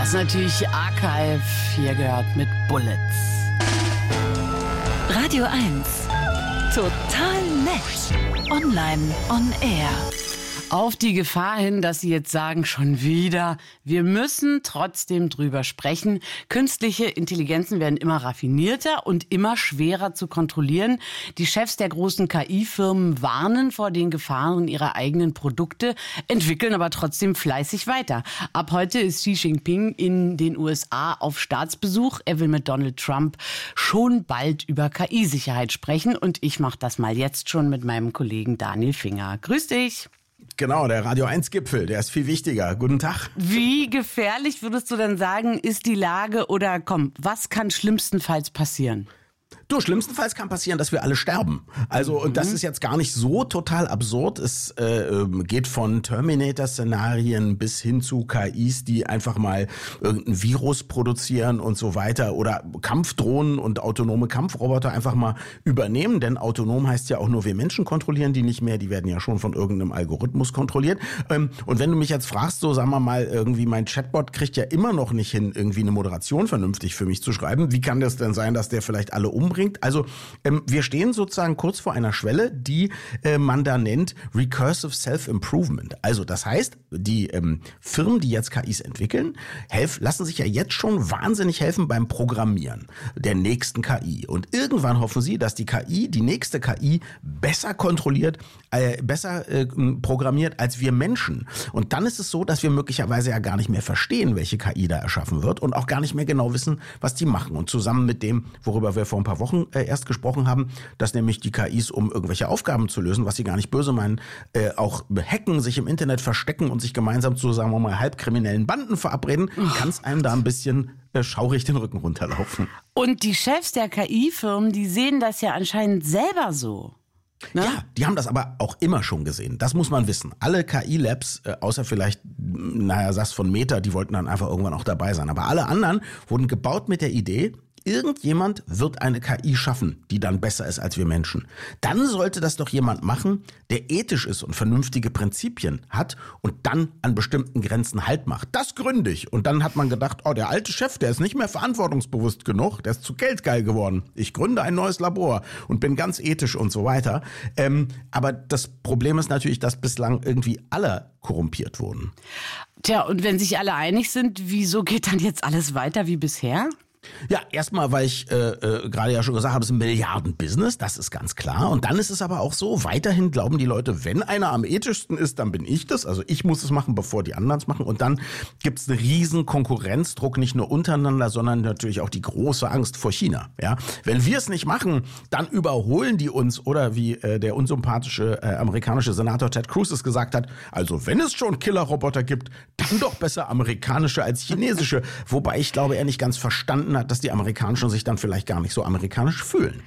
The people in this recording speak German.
Das ist natürlich Archive. Hier gehört mit Bullets. Radio 1. Total nett. Online on air. Auf die Gefahr hin, dass Sie jetzt sagen, schon wieder, wir müssen trotzdem drüber sprechen. Künstliche Intelligenzen werden immer raffinierter und immer schwerer zu kontrollieren. Die Chefs der großen KI-Firmen warnen vor den Gefahren ihrer eigenen Produkte, entwickeln aber trotzdem fleißig weiter. Ab heute ist Xi Jinping in den USA auf Staatsbesuch. Er will mit Donald Trump schon bald über KI-Sicherheit sprechen. Und ich mache das mal jetzt schon mit meinem Kollegen Daniel Finger. Grüß dich. Genau, der Radio 1-Gipfel, der ist viel wichtiger. Guten Tag. Wie gefährlich würdest du denn sagen, ist die Lage oder was kann schlimmstenfalls passieren? Du, schlimmstenfalls kann passieren, dass wir alle sterben. Also, und das ist jetzt gar nicht so total absurd. Es geht von Terminator-Szenarien bis hin zu KIs, die einfach mal irgendein Virus produzieren und so weiter. Oder Kampfdrohnen und autonome Kampfroboter einfach mal übernehmen. Denn autonom heißt ja auch nur, wir Menschen kontrollieren die nicht mehr. Die werden ja schon von irgendeinem Algorithmus kontrolliert. Und wenn du mich jetzt fragst, so sagen wir mal, irgendwie mein Chatbot kriegt ja immer noch nicht hin, irgendwie eine Moderation vernünftig für mich zu schreiben. Wie kann das denn sein, dass der vielleicht alle umbringt? Also wir stehen sozusagen kurz vor einer Schwelle, die man da nennt Recursive Self-Improvement. Also das heißt, die Firmen, die jetzt KIs entwickeln, lassen sich ja jetzt schon wahnsinnig helfen beim Programmieren der nächsten KI. Und irgendwann hoffen sie, dass die nächste KI besser kontrolliert, besser programmiert als wir Menschen. Und dann ist es so, dass wir möglicherweise ja gar nicht mehr verstehen, welche KI da erschaffen wird und auch gar nicht mehr genau wissen, was die machen. Und zusammen mit dem, worüber wir vor ein paar Wochen erst gesprochen haben, dass nämlich die KIs, um irgendwelche Aufgaben zu lösen, was sie gar nicht böse meinen, auch hacken, sich im Internet verstecken und sich gemeinsam zu, sagen wir mal, halbkriminellen Banden verabreden, kann es einem da ein bisschen schaurig den Rücken runterlaufen. Und die Chefs der KI-Firmen, die sehen das ja anscheinend selber so. Ne? Ja, die haben das aber auch immer schon gesehen. Das muss man wissen. Alle KI-Labs, außer vielleicht, sag's von Meta, die wollten dann einfach irgendwann auch dabei sein. Aber alle anderen wurden gebaut mit der Idee, irgendjemand wird eine KI schaffen, die dann besser ist als wir Menschen. Dann sollte das doch jemand machen, der ethisch ist und vernünftige Prinzipien hat und dann an bestimmten Grenzen Halt macht. Das gründig. Und dann hat man gedacht, der alte Chef, der ist nicht mehr verantwortungsbewusst genug, der ist zu geldgeil geworden. Ich gründe ein neues Labor und bin ganz ethisch und so weiter. Aber das Problem ist natürlich, dass bislang irgendwie alle korrumpiert wurden. Tja, und wenn sich alle einig sind, wieso geht dann jetzt alles weiter wie bisher? Ja, erstmal, weil ich gerade ja schon gesagt habe, es ist ein Milliarden-Business, das ist ganz klar. Und dann ist es aber auch so, weiterhin glauben die Leute, wenn einer am ethischsten ist, dann bin ich das. Also ich muss es machen, bevor die anderen es machen. Und dann gibt es einen riesen Konkurrenzdruck, nicht nur untereinander, sondern natürlich auch die große Angst vor China. Ja, wenn wir es nicht machen, dann überholen die uns. Oder wie der unsympathische amerikanische Senator Ted Cruz es gesagt hat, also wenn es schon Killerroboter gibt, dann doch besser amerikanische als chinesische. Wobei ich glaube, er nicht ganz verstanden hat, dass die Amerikanischen sich dann vielleicht gar nicht so amerikanisch fühlen.